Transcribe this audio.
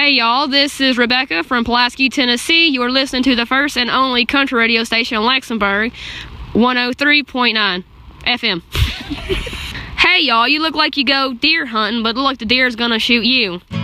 Hey y'all, this is Rebecca from Pulaski, Tennessee. You're listening to the first and only country radio station in Luxembourg, 103.9 FM. Hey y'all, you look like you go deer hunting, but look like the deer's gonna shoot you.